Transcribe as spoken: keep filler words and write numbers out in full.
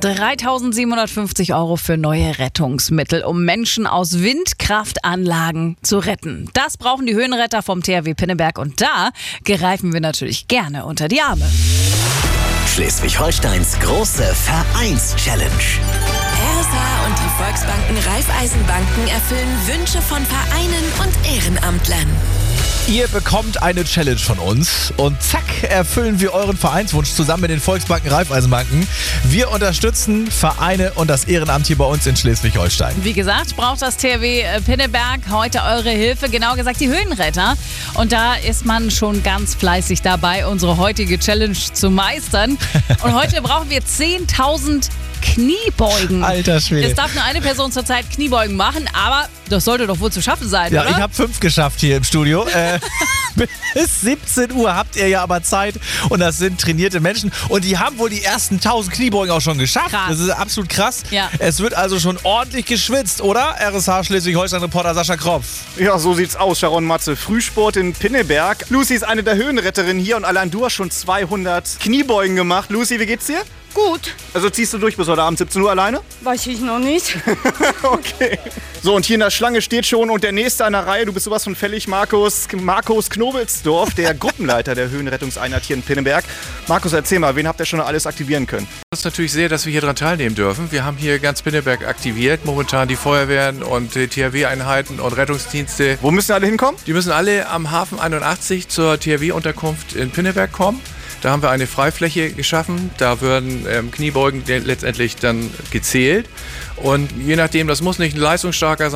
dreitausendsiebenhundertfünfzig Euro für neue Rettungsmittel, um Menschen aus Windkraftanlagen zu retten. Das brauchen die Höhenretter vom T H W Pinneberg und da greifen wir natürlich gerne unter die Arme. Schleswig-Holsteins große Vereins-Challenge. R S H und die Volksbanken Raiffeisenbanken erfüllen Wünsche von Vereinen und Ehrenamtlern. Ihr bekommt eine Challenge von uns und zack, erfüllen wir euren Vereinswunsch zusammen mit den Volksbanken Raiffeisenbanken. Wir unterstützen Vereine und das Ehrenamt hier bei uns in Schleswig-Holstein. Wie gesagt, braucht das T H W Pinneberg heute eure Hilfe, genauer gesagt die Höhenretter. Und da ist man schon ganz fleißig dabei, unsere heutige Challenge zu meistern. Und heute brauchen wir zehntausend Kniebeugen. Alter Schwede. Es darf nur eine Person zurzeit Kniebeugen machen, aber das sollte doch wohl zu schaffen sein, Ja, oder? ich habe fünf geschafft hier im Studio. Äh, bis siebzehn Uhr habt ihr ja aber Zeit und das sind trainierte Menschen und die haben wohl die ersten tausend Kniebeugen auch schon geschafft. Krass. Das ist absolut krass. Ja. Es wird also schon ordentlich geschwitzt, oder? R S H Schleswig-Holstein-Reporter Sascha Kropf. Ja, so sieht's aus, Sharon Matze. Frühsport in Pinneberg. Lucy ist eine der Höhenretterinnen hier und allein du hast schon zweihundert Kniebeugen gemacht. Lucy, wie geht's dir? Gut, Also ziehst du durch bis heute Abend siebzehn Uhr alleine? weiß ich noch nicht. Okay. So, und hier in der Schlange steht schon und der nächste an der Reihe, du bist sowas von fällig, Markus, Markus Knobelsdorf, der Gruppenleiter der Höhenrettungseinheit hier in Pinneberg. Markus, erzähl mal, wen habt ihr schon alles aktivieren können? Es ist natürlich sehr, dass wir hier dran teilnehmen dürfen. Wir haben hier ganz Pinneberg aktiviert, momentan die Feuerwehren und die T H W-Einheiten und Rettungsdienste. Wo müssen alle hinkommen? Die müssen alle am Hafen einundachtzig zur T H W-Unterkunft in Pinneberg kommen. Da haben wir eine Freifläche geschaffen, da werden ähm, Kniebeugen letztendlich dann gezählt und je nachdem, das muss nicht ein leistungsstarker sein,